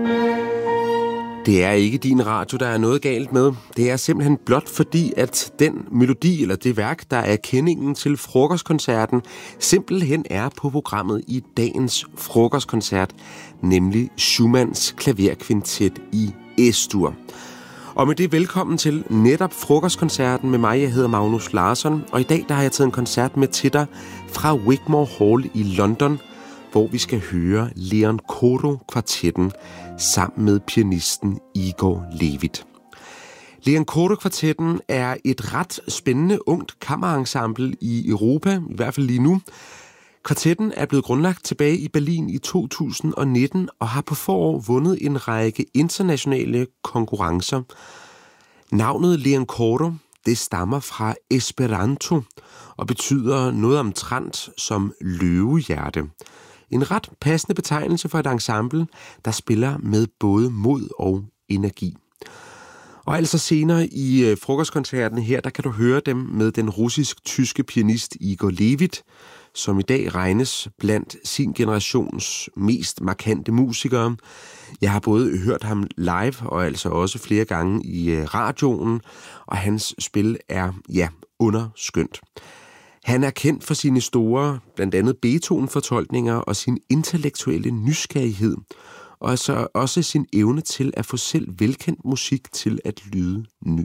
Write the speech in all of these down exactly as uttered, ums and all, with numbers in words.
Det er ikke din radio, der er noget galt med. Det er simpelthen blot fordi, at den melodi eller det værk, der er kendingen til frokostkoncerten, simpelthen er på programmet i dagens frokostkoncert, nemlig Schumanns klaverkvintet i Es-dur. Og med det velkommen til netop frokostkoncerten med mig. Jeg hedder Magnus Larsson, og i dag der har jeg taget en koncert med til dig fra Wigmore Hall i London, hvor vi skal høre Leon Koro-kvartetten sammen med pianisten Igor Levit. Leon Koro-kvartetten er et ret spændende ungt kammerensemble i Europa, i hvert fald lige nu. Kvartetten er blevet grundlagt tilbage i Berlin i to tusind og nitten og har på forår vundet en række internationale konkurrencer. Navnet Leon Koro, det stammer fra Esperanto og betyder noget omtrent som løvehjerte. En ret passende betegnelse for et ensemble, der spiller med både mod og energi. Og altså senere i frokostkoncerten her, der kan du høre dem med den russisk-tyske pianist Igor Levit, som i dag regnes blandt sin generations mest markante musikere. Jeg har både hørt ham live og altså også flere gange i radioen, og hans spil er, ja, underskønt. Han er kendt for sine store, blandt andet Beethoven-fortolkninger og sin intellektuelle nysgerrighed, og så også sin evne til at få selv velkendt musik til at lyde ny.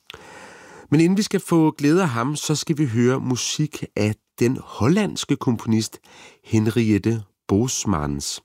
Men inden vi skal få glæde af ham, så skal vi høre musik af den hollandske komponist Henriette Bosmans.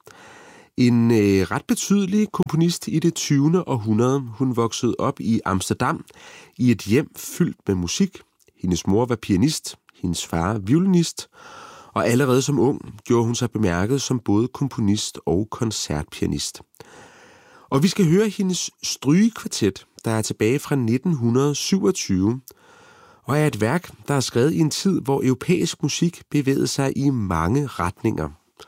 En øh, ret betydelig komponist i det tyvende århundrede. Hun voksede op i Amsterdam i et hjem fyldt med musik. Hendes mor var pianist, hendes far violinist, og allerede som ung gjorde hun sig bemærket som både komponist og koncertpianist. Og vi skal høre hendes strygekvartet, der er tilbage fra nitten syvogtyve, og er et værk, der er skrevet i en tid, hvor europæisk musik bevægede sig i mange retninger.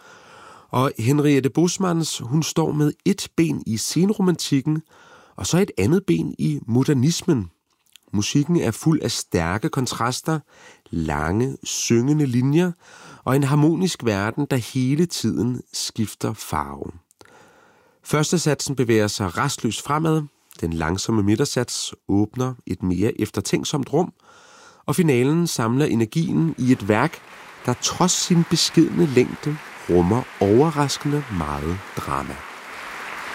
Og Henriette Bosmans, hun står med et ben i senromantikken, og så et andet ben i modernismen. Musikken er fuld af stærke kontraster, lange, syngende linjer og en harmonisk verden, der hele tiden skifter farve. Første satsen bevæger sig rastløst fremad, den langsomme midtersats åbner et mere eftertænksomt rum, og finalen samler energien i et værk, der trods sin beskedne længde rummer overraskende meget drama.